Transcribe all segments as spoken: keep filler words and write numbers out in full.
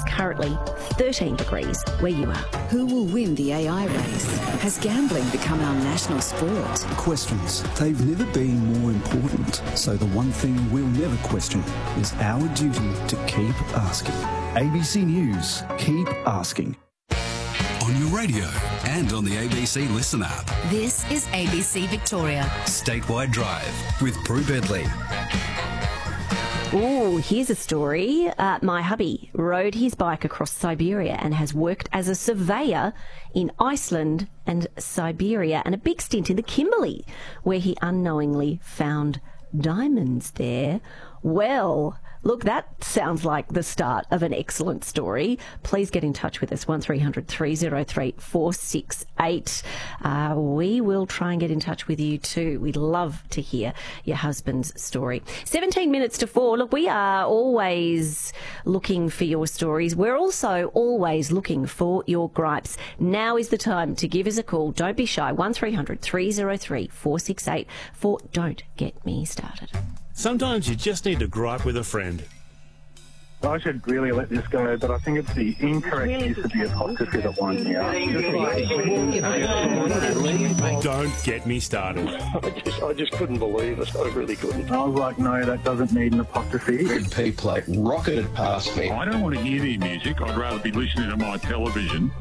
is currently thirteen degrees where you are. Who will win the A I race? Has gambling become our national sport? Questions. They've never been more important. So the one thing we'll never question is our duty to keep asking. A B C News. Keep asking. On your radio and on the A B C Listen app. This is A B C Victoria. Statewide Drive with Prue Bedley. Oh, here's a story. Uh, my hubby rode his bike across Siberia and has worked as a surveyor in Iceland and Siberia, and a big stint in the Kimberley, where he unknowingly found diamonds there. Well, look, that sounds like the start of an excellent story. Please get in touch with us, one three hundred three oh three four six eight. Uh, we will try and get in touch with you too. We'd love to hear your husband's story. seventeen minutes to four. Look, we are always looking for your stories. We're also always looking for your gripes. Now is the time to give us a call. Don't be shy. one three hundred three oh three four six eight for Don't Get Me Started. Sometimes you just need to gripe with a friend. I should really let this go, but I think it's the incorrect use of the apostrophe that winds me up. Don't get me started. I just, I just couldn't believe it. I really couldn't. I was like, no, that doesn't need an apostrophe. Red P plate rocketed past me. I don't want to hear their music. I'd rather be listening to my television.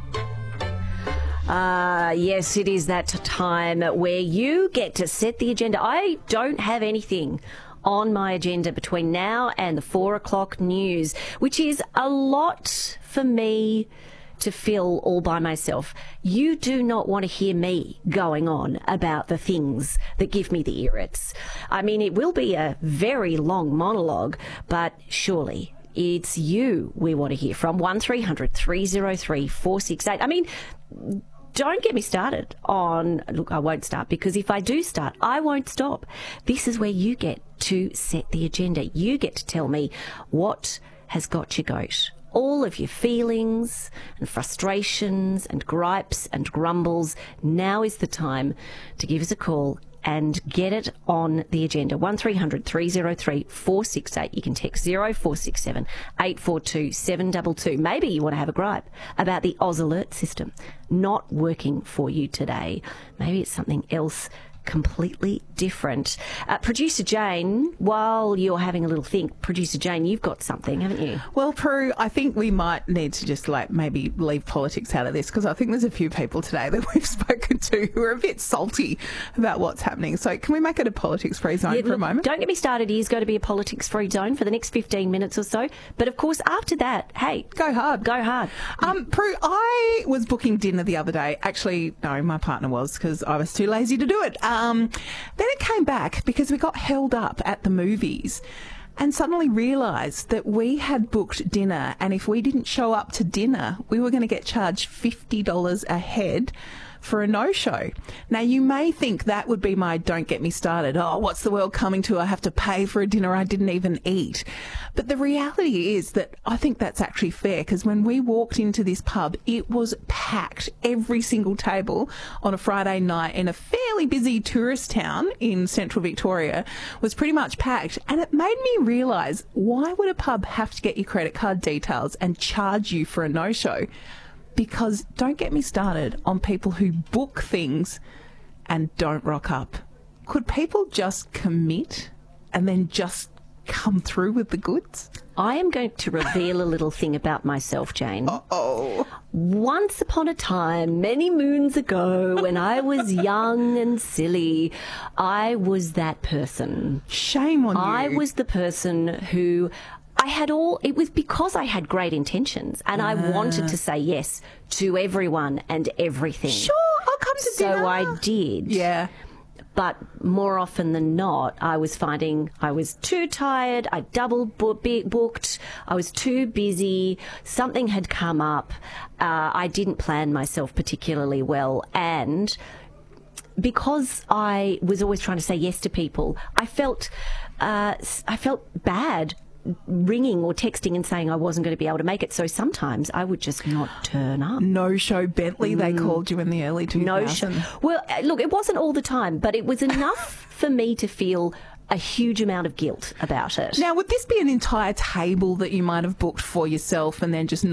Uh, yes, it is that time where you get to set the agenda. I don't have anything on my agenda between now and the four o'clock news, which is a lot for me to fill all by myself. You do not want to hear me going on about the things that give me the irrits. I mean, it will be a very long monologue, but surely it's you we want to hear from. one three hundred three oh three four six eight. I mean, don't get me started on, look, I won't start, because if I do start, I won't stop. This is where you get to set the agenda. You get to tell me what has got your goat. All of your feelings and frustrations and gripes and grumbles. Now is the time to give us a call and get it on the agenda. one three hundred three oh three four six eight. You can text zero four six seven eight four two seven two two. Maybe you want to have a gripe about the Oz Alert system not working for you today. Maybe it's something else completely different. Uh, Producer Jane, while you're having a little think, Producer Jane, you've got something, haven't you? Well, Prue, I think we might need to just like maybe leave politics out of this, because I think there's a few people today that we've spoken to who are a bit salty about what's happening. So can we make it a politics-free zone Yeah, for look, a moment? Don't get me started. It is going to be a politics-free zone for the next fifteen minutes or so. But of course, after that, hey, go hard. Go hard. Um, Prue, I was booking dinner the other day. Actually, no, my partner was, because I was too lazy to do it. Um, then it came back because we got held up at the movies and suddenly realised that we had booked dinner, and if we didn't show up to dinner, we were going to get charged fifty dollars a head for a no-show. Now, you may think that would be my don't get me started. Oh, what's the world coming to? I have to pay for a dinner I didn't even eat. But the reality is that I think that's actually fair, because when we walked into this pub, it was packed. Every single table on a Friday night in a fairly busy tourist town in central Victoria was pretty much packed. And it made me realise, why would a pub have to get your credit card details and charge you for a no-show? Because don't get me started on people who book things and don't rock up. Could people just commit and then just come through with the goods? I am going to reveal a little thing about myself, Jane. Uh-oh. Once upon a time, many moons ago, when I was young and silly, I was that person. Shame on you. I was the person who... I had all, it was because I had great intentions and uh. I wanted to say yes to everyone and everything. Sure, I'll come to so dinner. So I did. Yeah. But more often than not, I was finding I was too tired, I double booked, I was too busy, something had come up, uh, I didn't plan myself particularly well, and because I was always trying to say yes to people, I felt, uh, I felt bad ringing or texting and saying I wasn't going to be able to make it. So sometimes I would just not turn up. No-show Bentley, mm. they called you in the early two thousands. No-show. Well, look, it wasn't all the time, but it was enough for me to feel a huge amount of guilt about it. Now, would this be an entire table that you might have booked for yourself and then just